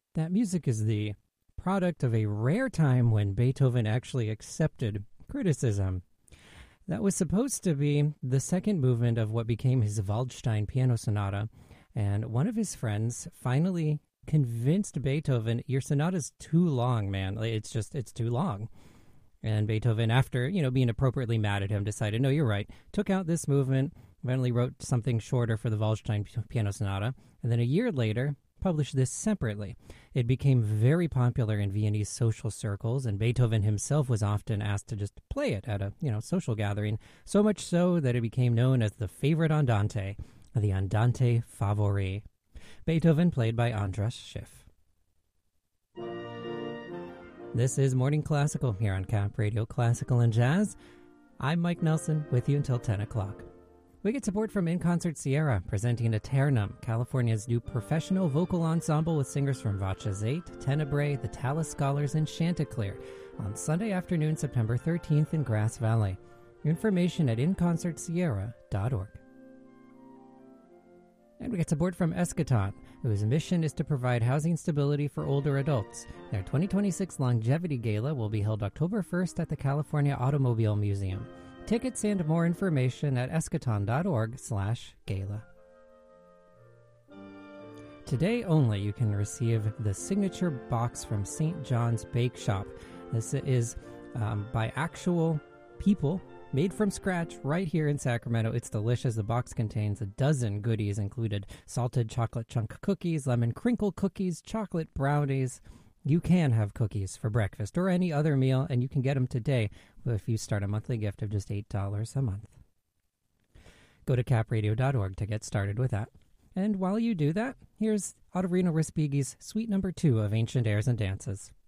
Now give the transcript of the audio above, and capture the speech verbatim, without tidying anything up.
That music is the product of a rare time when Beethoven actually accepted criticism. That was supposed to be the second movement of what became his Waldstein piano sonata, and one of his friends finally convinced Beethoven, your sonata's too long, man. It's just, it's too long. And Beethoven, after, you know, being appropriately mad at him, decided, no, you're right, took out this movement, eventually wrote something shorter for the Waldstein piano sonata, and then a year later, published this separately. It became very popular in Viennese social circles, and Beethoven himself was often asked to just play it at a, you know, social gathering, so much so that it became known as the favorite andante, the Andante Favori. Beethoven played by Andras Schiff. This is Morning Classical here on Cap Radio Classical and Jazz. I'm Mike Nelson with you until ten o'clock. We get support from In Concert Sierra, presenting Aeternum, California's new professional vocal ensemble with singers from Vaches eight, Tenebrae, the Tallis Scholars, and Chanticleer on Sunday afternoon, September thirteenth in Grass Valley. Information at in concert sierra dot org. And we get support from Eschaton, whose mission is to provide housing stability for older adults. Their twenty twenty-six Longevity Gala will be held October first at the California Automobile Museum. Tickets and more information at eschaton dot org slash gala. Today only, you can receive the signature box from Saint John's Bake Shop. This is um, by actual people, made from scratch right here in Sacramento. It's delicious. The box contains a dozen goodies, included salted chocolate chunk cookies, lemon crinkle cookies, chocolate brownies. You can have cookies for breakfast or any other meal, and you can get them today if you start a monthly gift of just eight dollars a month. Go to cap radio dot org to get started with that. And while you do that, here's Ottorino Respighi's Suite Number Two of Ancient Airs and Dances.